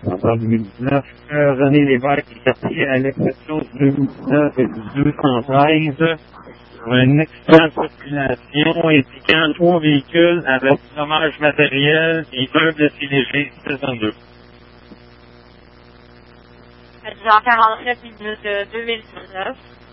En 2019, René Lévesque est sorti à l'exception de 2019 et du 213 pour une excellente circulation indiquant 3 véhicules avec dommages matériels et un blessé léger saison 2. 7h47 minutes 2019.